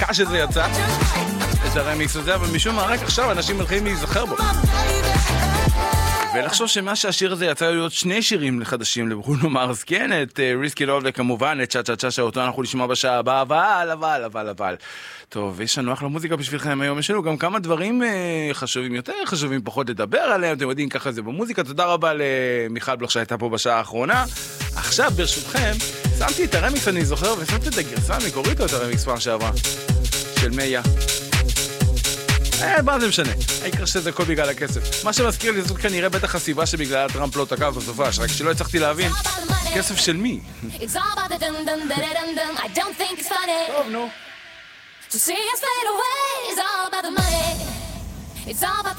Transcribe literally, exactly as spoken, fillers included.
שמחה שזה יצא, את הרמיקס הזה, אבל משום מה רק עכשיו אנשים מלכים להיזכר בו. ולחשוב שמה שהשיר הזה יצא להיות שני שירים חדשים לברונו מרס, כן, את ריסקי לוב וכמובן את צ'ה צ'ה צ'ה שאותו אנחנו נשמע בשעה הבאה, אבל, אבל, אבל, אבל. טוב, יש לנו אחלה מוזיקה בשבילכם היום, יש לנו גם כמה דברים חשובים יותר, חשובים פחות לדבר עליהם, אתם יודעים ככה זה במוזיקה. תודה רבה למיכל בלוך שהייתה פה בשעה האחרונה. עכשיו ברשותכם, שמתי את הרמיקס אני זוכר, ושמתי את הגרסה המקורית או את הרמיקס פעם שעברה של מיה. אה, מה זה משנה? העיקר שזה כל בגלל הכסף. מה שמזכיר לי זאת כנראה בטח הסיבה שבגלל הטראמפ לא תקף בסופה, שרק שלא הצלחתי להבין כסף של מי. טוב, נו.